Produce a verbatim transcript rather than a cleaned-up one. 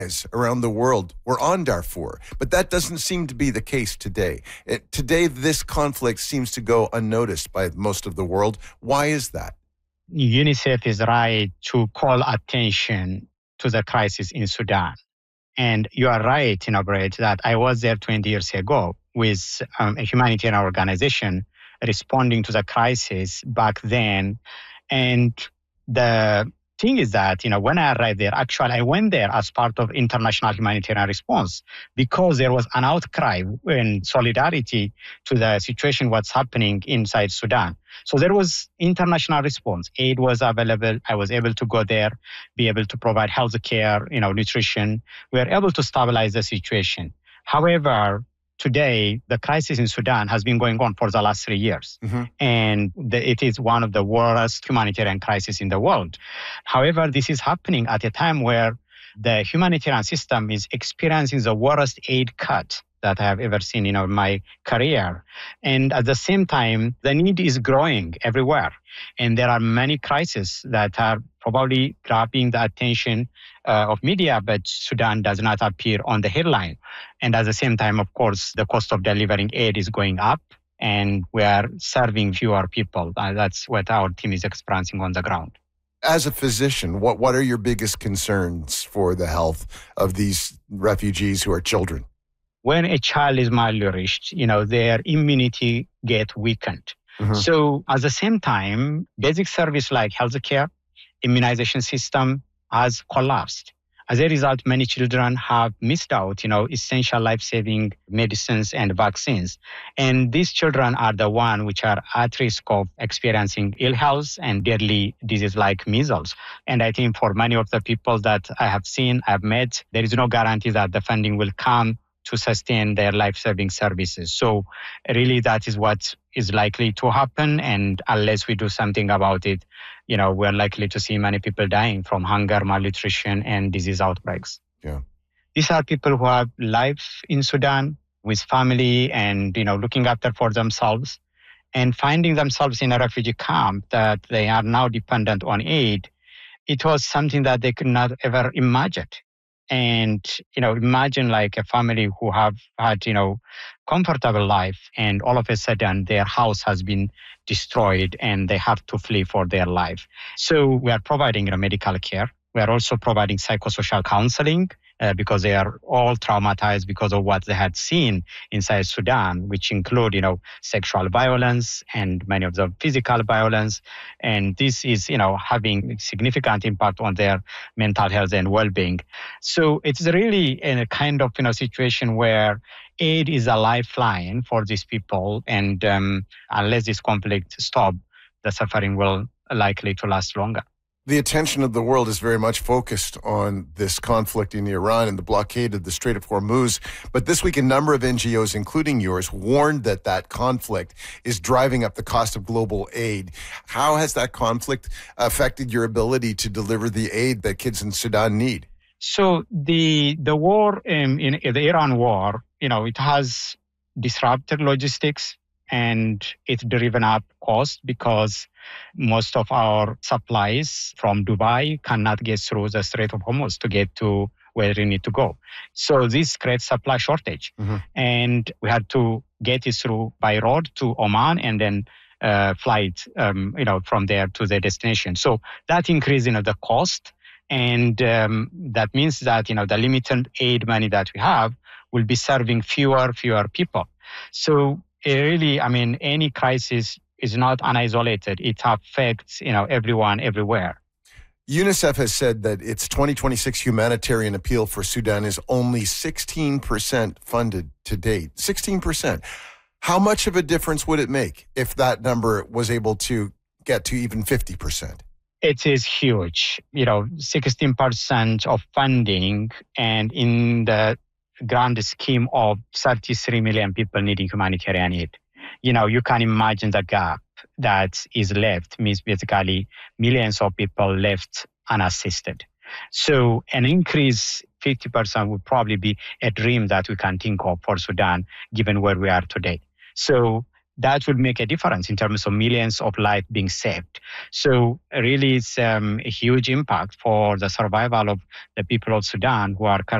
around the world were on Darfur, but that doesn't seem to be the case today. It, today, this conflict seems to go unnoticed by most of the world. Why is that? UNICEF is right to call attention to the crisis in Sudan. And you are right, you know, Brett, that I was there twenty years ago with um, a humanitarian organization responding to the crisis back then. And the thing is that, you know, when I arrived there, actually, I went there as part of international humanitarian response because there was an outcry and solidarity to the situation, what's happening inside Sudan. So there was international response. Aid was available. I was able to go there, be able to provide health care, you know, nutrition. We were able to stabilize the situation. However, today, the crisis in Sudan has been going on for the last three years. Mm-hmm. And the, it is one of the worst humanitarian crises in the world. However, this is happening at a time where the humanitarian system is experiencing the worst aid cut that I have ever seen, you know, in my career. And at the same time, the need is growing everywhere. And there are many crises that are probably grabbing the attention uh, of media, but Sudan does not appear on the headline. And at the same time, of course, the cost of delivering aid is going up and we are serving fewer people. Uh, that's what our team is experiencing on the ground. As a physician, what, what are your biggest concerns for the health of these refugees who are children? When a child is malnourished, you know, their immunity get weakened. Mm-hmm. So at the same time, basic service like healthcare, immunization system has collapsed. As a result, many children have missed out, you know, essential life-saving medicines and vaccines. And these children are the ones which are at risk of experiencing ill health and deadly disease like measles. And I think for many of the people that I have seen, I've met, there is no guarantee that the funding will come to sustain their life-saving services. So really that is what is likely to happen. And unless we do something about it, you know, we're likely to see many people dying from hunger, malnutrition, and disease outbreaks. Yeah. These are people who have life in Sudan with family and, you know, looking after for themselves and finding themselves in a refugee camp that they are now dependent on aid. It was something that they could not ever imagine. And, you know, imagine like a family who have had, you know, comfortable life and all of a sudden their house has been destroyed and they have to flee for their life. So we are providing, you know, medical care. We are also providing psychosocial counseling uh, because they are all traumatized because of what they had seen inside Sudan, which include, you know, sexual violence and many of the physical violence. And this is, you know, having significant impact on their mental health and well-being. So it's really in a kind of, you know, situation where aid is a lifeline for these people. And um, unless this conflict stops, the suffering will likely to last longer. The attention of the world is very much focused on this conflict in Iran and the blockade of the Strait of Hormuz. But this week, a number of N G Os, including yours, warned that that conflict is driving up the cost of global aid. How has that conflict affected your ability to deliver the aid that kids in Sudan need? So the the war in, in the Iran war, you know, it has disrupted logistics and it's driven up cost because most of our supplies from Dubai cannot get through the Strait of Hormuz to get to where they need to go. So this creates supply shortage. Mm-hmm. And we had to get it through by road to Oman and then uh, flight, um, you know, from there to the destination. So that increase in you know, the cost. And um, that means that, you know, the limited aid money that we have will be serving fewer, fewer people. So it really, I mean, any crisis is not unisolated. It affects, you know, everyone, everywhere. UNICEF has said that its twenty twenty-six humanitarian appeal for Sudan is only sixteen percent funded to date. sixteen percent. How much of a difference would it make if that number was able to get to even fifty percent? It is huge. You know, sixteen percent of funding, and in the grand scheme of thirty-three million people needing humanitarian aid. You know, you can imagine the gap that is left, means basically millions of people left unassisted. So an increase fifty percent would probably be a dream that we can think of for Sudan, given where we are today. So that will make a difference in terms of millions of lives being saved. So really, it's um, a huge impact for the survival of the people of Sudan who are currently